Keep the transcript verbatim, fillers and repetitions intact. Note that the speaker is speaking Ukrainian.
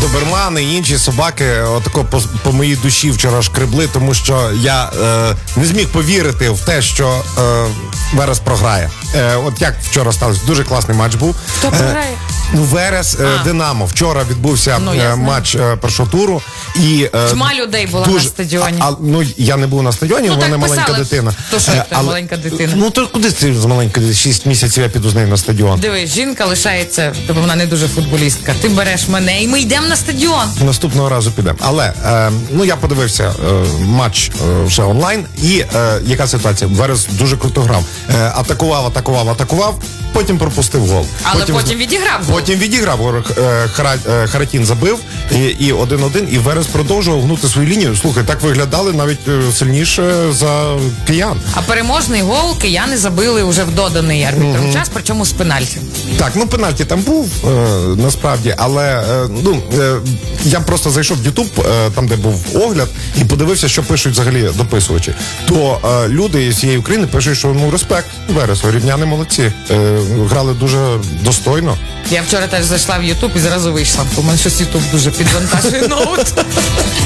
добермани і інші собаки отако по, по моїй душі вчора шкребли, тому що я е, не зміг повірити в те, що е, Верес програє. Е, от як вчора сталося, дуже класний матч був. Хто програє? Ну, Верес, е, Динамо. Вчора відбувся Ну, е, матч е, першого туру. І, е, Чима людей була дуже, на стадіоні. А, а, ну, я не був на стадіоні, Ну, в мене так маленька писали, дитина. то що Е, це маленька дитина? Ну, то куди ти з маленькою? Шість місяців я піду з нею на стадіон. Дивись, жінка лишається, тобто вона не дуже футболістка. Ти береш мене і ми йдемо на стадіон. Наступного разу підемо. Але, е, ну, я подивився е, матч е, вже онлайн, і е, яка ситуація? Верес дуже круто грав. Е, атакував, атакував, атакував, потім пропустив гол. Але потім відіграв гол. Потім відіграв. Е, Хара, е, Харатін забив, і, і один-один, і Верес продовжував гнути свою лінію. Слухай, так виглядали навіть е, сильніше за киян. А переможний гол кияни забили вже в доданий арбітром mm-hmm. час, причому з пенальті. Так, ну пенальті там був, е, насправді, але е, ну, е, я просто зайшов в Ютуб, е, там, де був огляд, і подивився, що пишуть взагалі дописувачі. То е, люди з цієї України пишуть, що ну респект Вересу, рівняни молодці. Е, грали дуже достойно. Я вчора теж зайшла в Ютуб і зразу вийшла, бо в мене щось Ютуб дуже підвантажує ноут.